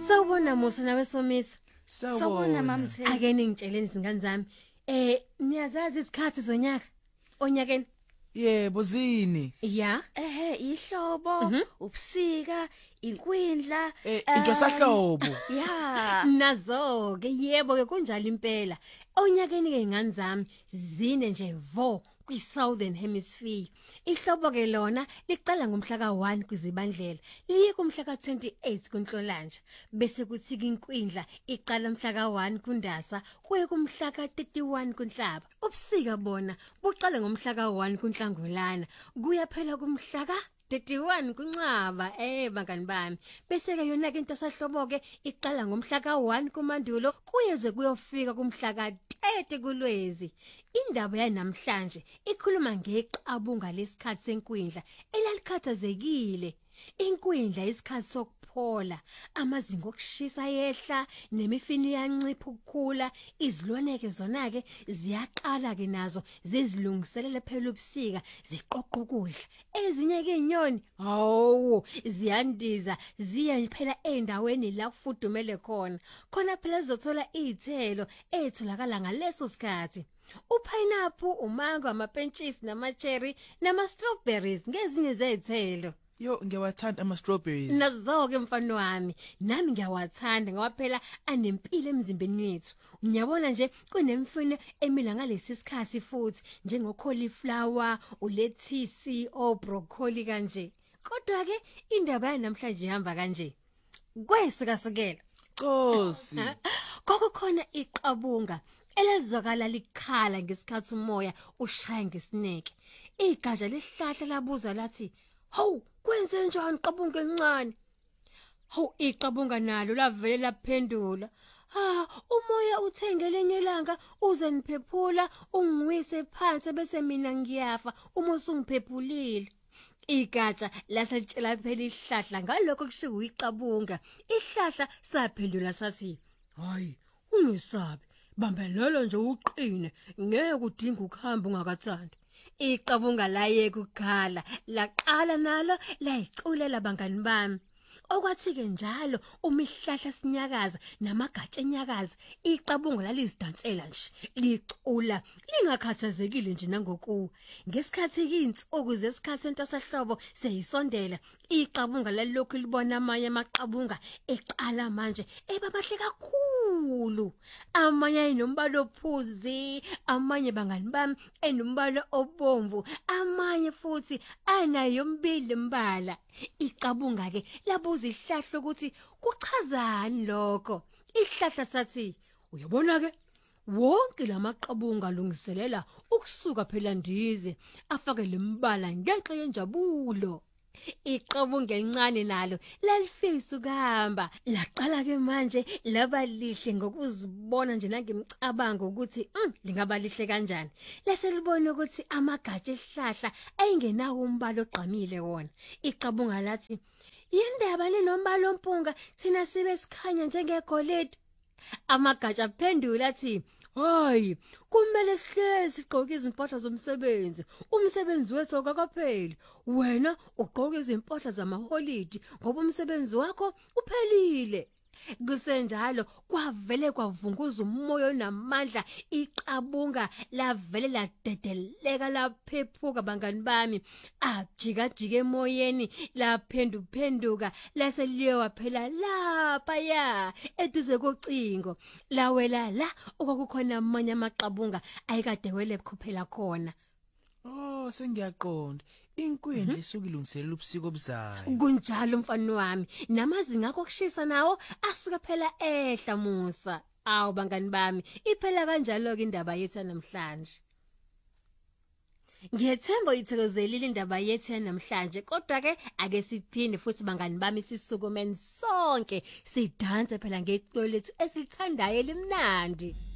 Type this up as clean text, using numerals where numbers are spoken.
Sawubona Musa nawe Somisa. Sawubona mamthe. Ake ningitsheleni izingane zami. Niyazazi izikhathi zonyaka? Onyakeni? Yebo zini. Ya. Ihlobo, ubusika, inkwindla, into sahlobo. ya. Nazo ke yebo ke kunjalo impela. Onyakeni ke ingane zami zine nje vo kwi-Southern Hemisphere. Ihlobo ke lona liqala ngomhla ka1 kuZibandlela, liye kumhla ka28 kuNhlolanja, bese kuthi inkwindla iqala mhla ka1 kuNdasa kuye kumhla ka31 kuNhlaba. Ubusika bona buqala ngomhla ka1 kuNhlangulana kuya phela kumhla ka31 kuNcwaba bangani bami. Bese ke yona ke into sahlobo ke iqala ngomhla ka1 kuMandulo kuyeze kuyofika kumhla ka30 kuLwezi. Indaba yanamhlanje ikhuluma ngeqabunga lesikhathi senkwindla elalikhathazekile. Inkwindla isikhathi sokuphola, amazinga okushisa yehla nemifino iyancipha ukukhula, izilwaneke zona ke ziyaqala ke nazo zezilungiselele phela ubusika ziqoqa ukudla. Ezinye ke inyoni ziyandiza ziya phela endaweni la kufudumele khona phela zizothola izithelo etholakala ngaleso sikhathi. Upineapple, umango, amapentshisi namacherry nama-strawberries ngezinye zezithelo. Yo ngiyawathanda ama-strawberries. Nazo ke mfana wami, nami ngiyawathanda ngoba phela anempilo emzimbeni wethu. Uyabona nje kunemfino emila ngalesi sikhathi futhi njengo-cauliflower, ulethisi, obroccoli kanje. Kodwa ke indaba yanamhlanje ihamba kanje. Kwesikasikela Nkosi. Kokukhona iqabunga elezwakala likhala ngesikhathi umoya ushaya ngesineke. Igatsha lehlahla labuza lathi, "Hawu, kwenze njani qabunga encane?" Hawu, iqabunga nalo lavele laphendula, umoya uthengelenye ilanga uze niphephula ungiwise phansi bese mina ngiyafa uma usungiphephulile." Igatsha laselitshela phela ihlahla ngalokho kushiwo iqabunga. Ihlahla saphendula sathi, "Hayi, ungesabi. Bambelelo nje uqine, ngeke udinga ukuhamba ungakathandi." Iqabunga laye ukukhala, laqala nalo layiculela bangani bami. Okwathi ke njalo umihlahla sinyakaza namagatsha enyakaza, iqabunga lalizidansela nje, licula, lingakhathazekile nje nangoku. Ngesikhathi izinsuku zesikhathi sentasahlobo seyisondela, iqabunga lalokhu libona amanye amaqabunga eqala manje ebabahle kakhulu. Amanye ayinombala ophuzi, amanye bangani bami enombala obomvu, amanye futhi anayo yombili imbala. Iqabunga ke labuza ihlahla ukuthi kuchazani lokho. Ihlahla sathi, "Uyabona ke wonke lamaqabunga alungiselela ukusuka phela ndize afake lembala ngenxa yenjabulo." Iqabunga encane nalo lalifisa ukuhamba, laqala ke manje laba lihle ngokuzibona nje nangemicabango ukuthi lingaba lihle kanjani. Lase libona ukuthi amagatsha esihlahla ayingenawo umbala ogqamile wona. Iqabunga lathi, "Yindaba nenombala ompunga thina sibe sikhanya njengegolide." Amagatsha aphendula athi, "Hayi, kumele sihlezi sigqoke izimpahla zomsebenzi. Umsebenzi wethu akakapheli. Wena ugqoke izimpahla zamaholidi ngoba umsebenzi wakho uphelile." Kusenjalo kwavele kwavunguza umoya onamandla. Iqabunga lavele ladedeleka laphephuka bangani bami, ajikajika emoyeni, laphenduphenduka lase liyewa phela lapha ya eduze kocingo. Lawela la okwakukhona amanye amaqabunga ayikade wele kuphuphela khona. Oh sengiyaqonda. Inkwindla isuke ilungiselela ubusika obuzayo. Kunjalo mfana wami, namazinga akho kushisa nawo asuka phela ehla Musa. Awu bangani bami, iphela kanjalo ke indaba yethu namhlanje. Ngiyethemba uyithokozelile indaba yethu namhlanje, kodwa ke ake siphinde futhi bangani bami sisukumeni sonke sidanse phela ngeqolo lethu esilithandayo elimnandi.